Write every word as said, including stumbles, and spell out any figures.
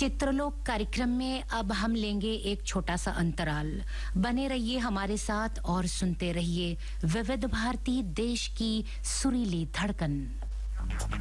चित्रलोक कार्यक्रम में अब हम लेंगे एक छोटा सा अंतराल। बने रहिए हमारे साथ और सुनते रहिए विविध भारती, देश की सुरीली धड़कन।